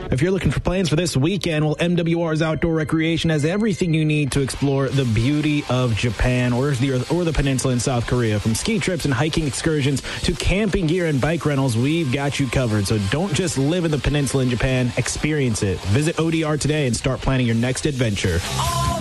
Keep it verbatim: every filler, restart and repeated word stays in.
If you're looking for plans for this weekend, well, M W R's Outdoor Recreation has everything you need to explore the beauty of Japan or the, or the peninsula in South Korea. From ski trips and hiking excursions to camping gear and bike rentals, we've got you covered. So don't just live in the peninsula in Japan, experience it. Visit O D R today and start planning your next adventure.